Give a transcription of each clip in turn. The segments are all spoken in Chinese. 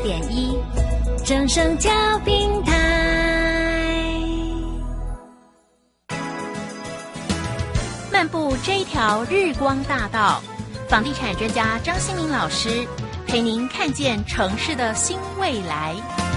104.1正声调频台。漫步这一条日光大道，房地产专家张新民老师陪您看见城市的新未来。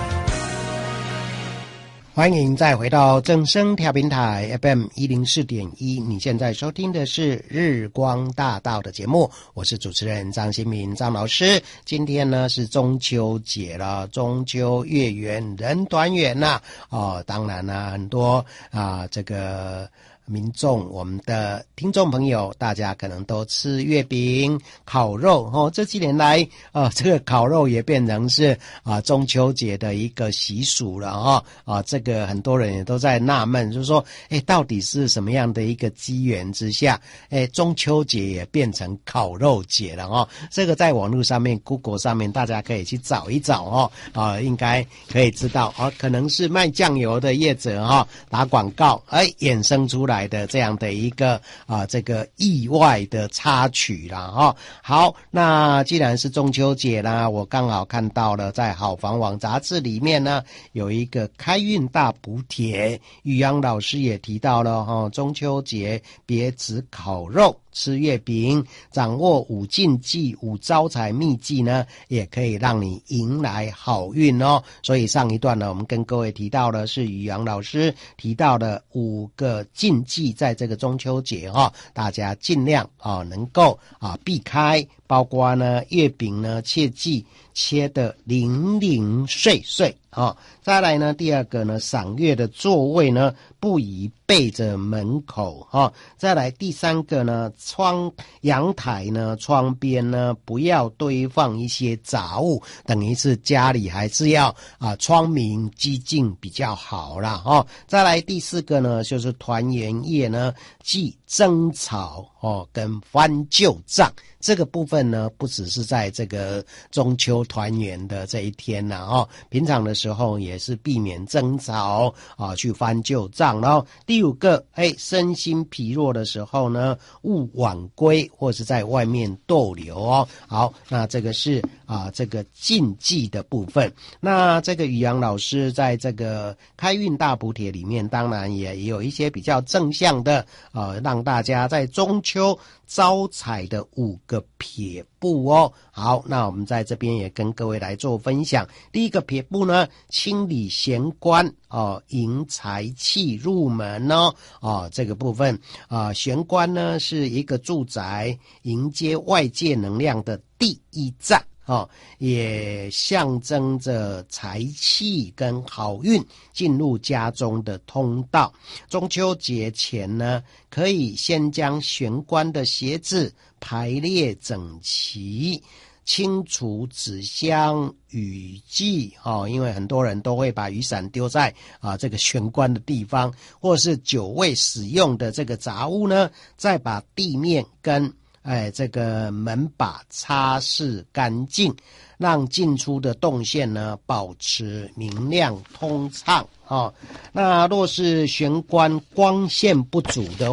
欢迎再回到正声调频台 FM 104.1，你现在收听的是日光大道的节目，我是主持人张新民张老师。今天呢是中秋节了，中秋月圆人团圆呐，当然呢很多这个民众，我们的听众朋友，大家可能都吃月饼、烤肉这几年来，这个烤肉也变成是中秋节的一个习俗了这个很多人也都在纳闷，就是说，到底是什么样的一个机缘之下，中秋节也变成烤肉节了这个在网络上面 Google 上面大家可以去找一找应该可以知道可能是卖酱油的业者打广告衍生出来的这样的一个这个意外的插曲啦好，那既然是中秋节啦，我刚好看到了在好房网杂志里面呢有一个开运大补帖，宇阳老师也提到了中秋节别只烤肉吃月饼，掌握5禁忌5招财秘技呢，也可以让你迎来好运所以上一段呢，我们跟各位提到的是宇阳老师提到的5个禁忌，在这个中秋节大家尽量能够避开，包括呢月饼呢切记切得零零碎碎再来呢第二个呢，赏月的座位呢不宜背着门口再来第三个呢，阳台呢窗边呢不要堆放一些杂物，等于是家里还是要窗明几净比较好啦再来第四个呢，就是团圆夜呢忌争吵跟翻旧账，这个部分呢不只是在这个中秋团圆的这一天平常的时候也是避免争吵去翻旧账。然后第5个身心疲弱的时候呢勿晚归或是在外面逗留好，那这个是这个禁忌的部分。那这个宇阳老师在这个开运大补帖里面当然也有一些比较正向的让大家在中秋招财的5个撇步好，那我们在这边也跟各位来做分享。第一个撇步呢，清理玄关迎财气入门这个部分玄关呢是一个住宅迎接外界能量的第一站也象征着财气跟好运进入家中的通道。中秋节前呢，可以先将玄关的鞋子排列整齐，清除纸箱、雨具因为很多人都会把雨伞丢在这个玄关的地方，或是久未使用的这个杂物呢，再把地面跟这个门把擦拭干净，让进出的动线呢保持明亮通畅那若是玄关光线不足的